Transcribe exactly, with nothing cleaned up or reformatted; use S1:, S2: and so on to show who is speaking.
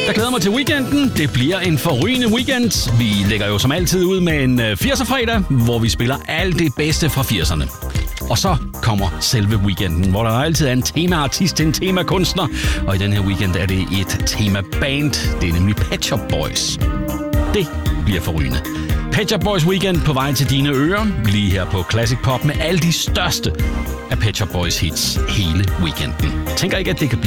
S1: Jeg glæder mig til weekenden. Det bliver en forrygende weekend. Vi lægger jo som altid ud med en firser-fredag, hvor vi spiller alt det bedste fra firserne. Og så kommer selve weekenden, hvor der altid er en temaartist, en temakunstner. Og i den her weekend er det et temaband. Det er nemlig Pet Shop Boys. Det bliver forrygende. Pet Shop Boys Weekend på vej til dine ører. Lige her på Classic Pop med alle de største af Pet Shop Boys hits hele weekenden. Tænker ikke, at det kan blive